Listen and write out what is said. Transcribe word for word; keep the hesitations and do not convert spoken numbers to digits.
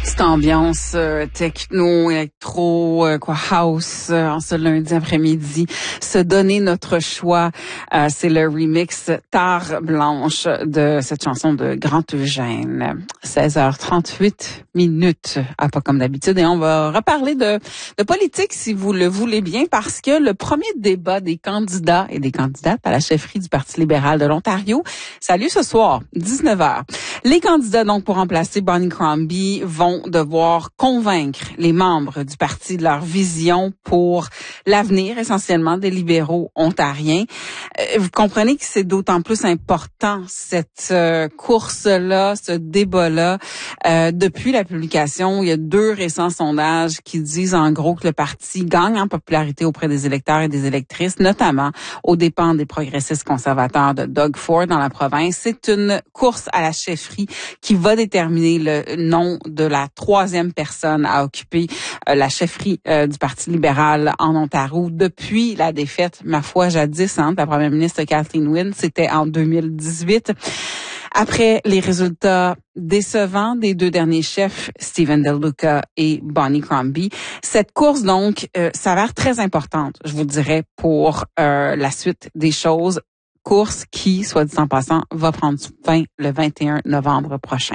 Cette ambiance euh, techno, électro, euh, quoi, house, euh, en ce lundi après-midi. Se donner notre choix, euh, c'est le remix Tare Blanche de cette chanson de Grand Eugène. seize heures trente-huit minutes, à pas comme d'habitude. Et on va reparler de, de politique, si vous le voulez bien, parce que le premier débat des candidats et des candidates à la chefferie du Parti libéral de l'Ontario, ça a lieu ce soir, dix-neuf heures. Les candidats, donc, pour remplacer Bonnie Crombie, vont devoir convaincre les membres du parti de leur vision pour l'avenir, essentiellement, des libéraux ontariens. Euh, vous comprenez que c'est d'autant plus important, cette euh, course-là, ce débat-là. Euh, depuis la publication, il y a deux récents sondages qui disent, en gros, que le parti gagne en popularité auprès des électeurs et des électrices, notamment aux dépens des progressistes conservateurs de Doug Ford dans la province. C'est une course à la chefferie qui va déterminer le nom de la troisième personne à occuper euh, la chefferie euh, du Parti libéral en Ontario depuis la défaite, ma foi, jadis, hein, de la première ministre Kathleen Wynne. C'était en deux mille dix-huit. Après les résultats décevants des deux derniers chefs, Stephen Del Duca et Bonnie Crombie, cette course, donc, euh, s'avère très importante, je vous dirais, pour euh, la suite des choses. Course qui, soit dit en passant, va prendre fin le vingt et un novembre prochain.